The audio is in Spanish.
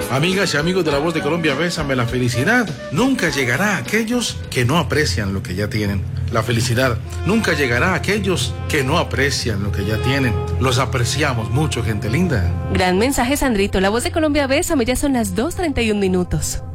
Amigas y amigos de La Voz de Colombia, bésame. La felicidad nunca llegará a aquellos que no aprecian lo que ya tienen. La felicidad nunca llegará a aquellos que no aprecian lo que ya tienen. Los apreciamos mucho, gente linda. Gran mensaje, Sandrito. La Voz de Colombia, bésame. Ya son las 2:31.